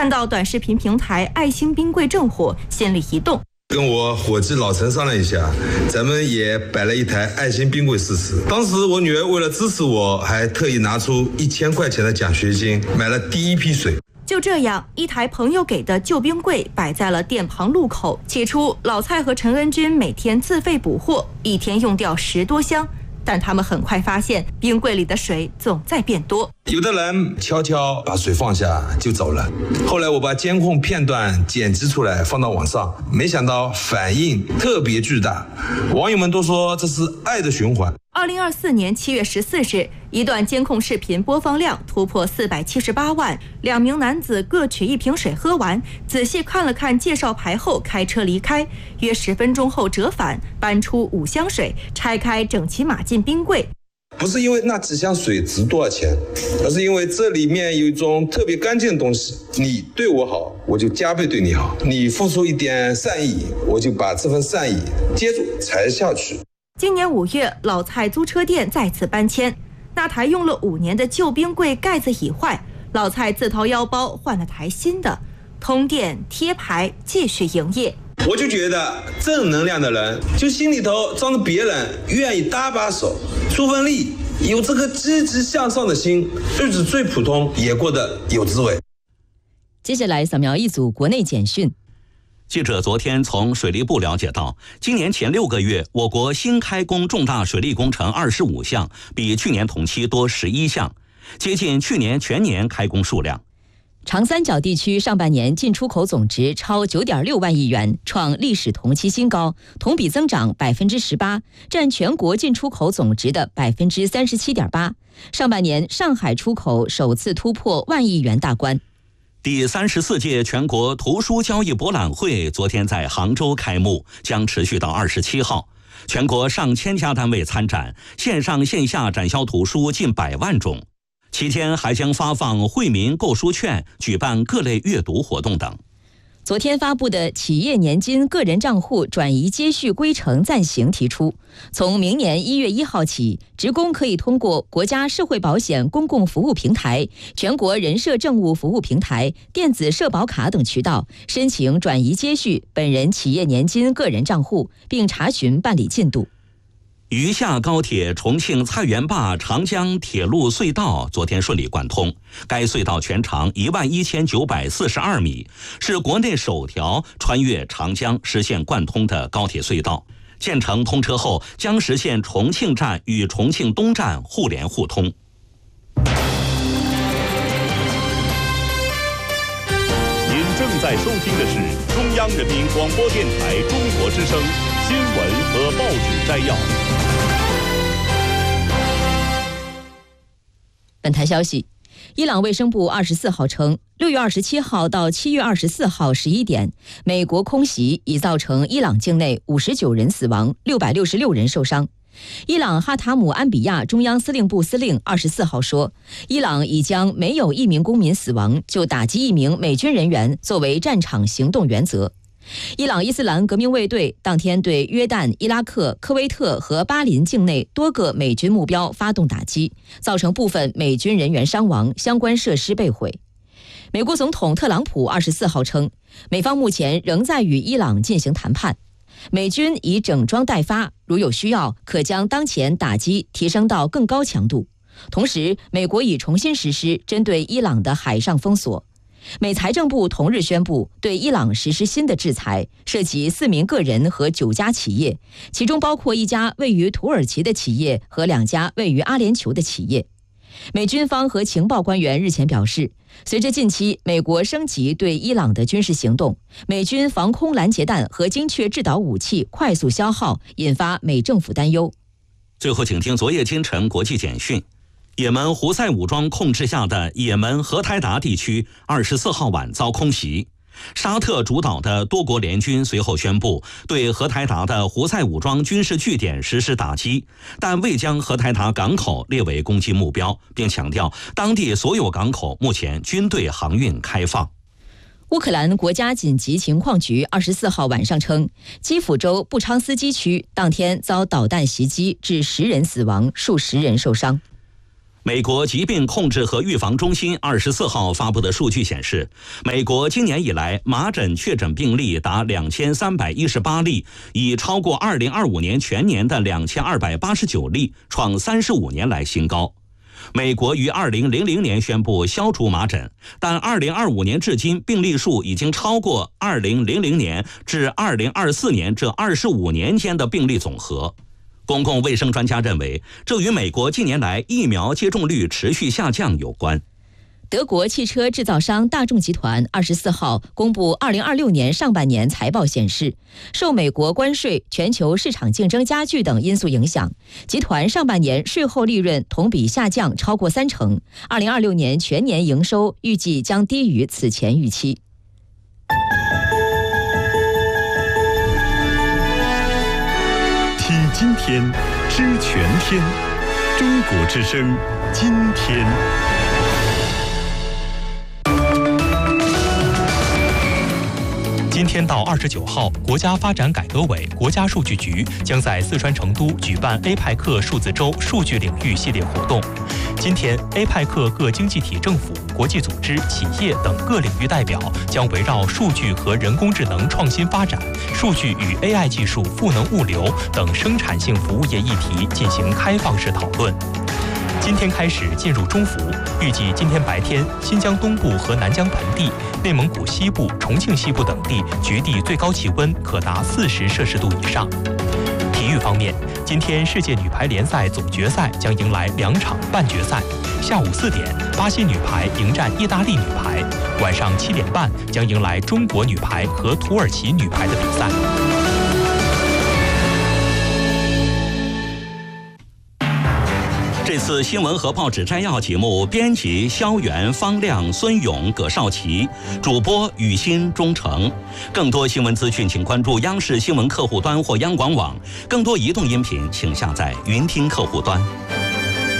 看到短视频平台爱心冰柜正火，心里一动。 跟我伙计老陈商量一下，咱们也摆了一台爱心冰柜试试。当时我女儿为了支持我，还特意拿出1000块钱的奖学金，买了第一批水。 就这样，一台朋友给的旧冰柜摆在了店旁路口。起初，老蔡和陈恩军每天自费补货，一天用掉10多箱。但他们很快发现，冰柜里的水总在变多。 有的人悄悄把水放下就走了。后来我把监控片段剪辑出来放到网上，没想到反应特别巨大，网友们都说这是爱的循环。 2024年7月14日，一段监控视频播放量突破478万，2名男子各取1瓶水喝完，仔细看了看介绍牌后开车离开，约10分钟后折返，搬出5箱水，拆开整齐码进冰柜。 不是因为那几箱水值多少钱，而是因为这里面有一种特别干净的东西，你对我好，我就加倍对你好，你付出一点善意，我就把这份善意接住踩下去。 今年5月，老蔡租车店再次搬迁，那台用了5年的旧冰柜盖子已坏，老蔡自掏腰包换了台新的，通电贴牌继续营业。 我就觉得正能量的人，就心里头装着别人愿意搭把手，出份力，有这个积极向上的心，日子最普通也过得有滋味。 接下来扫描一组国内简讯。 记者昨天从水利部了解到，今年前6个月，我国新开工重大水利工程25项，比去年同期多11项，接近去年全年开工数量。 长三角地区上半年进出口总值超9.6万亿元，创历史同期新高，同比增长18%，占全国进出口总值的37.8%。上半年上海出口首次突破万亿元大关。 第34届全国图书交易博览会昨天在杭州开幕，将持续到27号。全国上千家单位参展，线上线下展销图书近100万种。期间还将发放惠民购书券，举办各类阅读活动等。 昨天发布的企业年金个人账户转移接续规程暂行提出，从明年1月1号起，职工可以通过国家社会保险公共服务平台、全国人社政务服务平台、电子社保卡等渠道申请转移接续本人企业年金个人账户，并查询办理进度。 余下高铁重庆菜园坝长江铁路隧道昨天顺利贯通，该隧道全长11942米，是国内首条穿越长江实现贯通的高铁隧道。建成通车后，将实现重庆站与重庆东站互联互通。您正在收听的是中央人民广播电台中国之声新闻和报纸摘要。 本台消息，伊朗卫生部24号称，6月27号到7月24号11点，美国空袭已造成伊朗境内59人死亡，666人受伤。伊朗哈塔姆安比亚中央司令部司令24号说，伊朗已将没有1名公民死亡就打击1名美军人员作为战场行动原则。伊朗伊斯兰革命卫队当天对约旦、伊拉克、科威特和巴林境内多个美军目标发动打击，造成部分美军人员伤亡，相关设施被毁。美国总统特朗普24号称，美方目前仍在与伊朗进行谈判，美军已整装待发，如有需要，可将当前打击提升到更高强度。同时，美国已重新实施针对伊朗的海上封锁。美财政部同日宣布对伊朗实施新的制裁，涉及4名个人和9家企业，其中包括1家位于土耳其的企业和2家位于阿联酋的企业。美军方和情报官员日前表示，随着近期美国升级对伊朗的军事行动，美军防空拦截弹和精确制导武器快速消耗，引发美政府担忧。 最后请听昨夜今晨国际简讯。也门胡塞武装控制下的也门荷台达地区24号晚遭空袭，沙特主导的多国联军随后宣布对荷台达的胡塞武装军事据点实施打击，但未将荷台达港口列为攻击目标，并强调当地所有港口目前均对航运开放。 乌克兰国家紧急情况局24号晚上称，基辅州布昌斯基区当天遭导弹袭击，致10人死亡，数十人受伤。 美国疾病控制和预防中心24号发布的数据显示，美国今年以来麻疹确诊病例达2318例，已超过2025年全年的2289例，创35年来新高。美国于2000年宣布消除麻疹，但2025年至今病例数已经超过2000年至2024年这25年间的病例总和。公共卫生专家认为，这与美国近年来疫苗接种率持续下降有关。 德国汽车制造商大众集团24号公布2026年上半年财报显示，受美国关税、全球市场竞争加剧等因素影响，集团上半年税后利润同比下降超过30%。2026年全年营收预计将低于此前预期。 听今天，知全天，中国之声，今天。今天到29号，国家发展改革委、国家数据局将在四川成都举办 APEC 数字周数据领域系列活动。今天 ，APEC 各经济体政府、国际组织、企业等各领域代表将围绕数据和人工智能创新发展、数据与 AI 技术赋能物流等生产性服务业议题进行开放式讨论。今天开始进入中伏，预计今天白天新疆东部和南疆盆地、内蒙古西部、重庆西部等地局地最高气温可达40摄氏度以上。体育方面，今天世界女排联赛总决赛将迎来2场半决赛。下午4点，巴西女排迎战意大利女排；晚上7点半将迎来中国女排和土耳其女排的比赛。 这次新闻和报纸摘要节目，编辑肖元、方亮、孙勇、葛少奇，主播雨欣、钟诚。更多新闻资讯，请关注央视新闻客户端或央广网。更多移动音频，请下载云听客户端。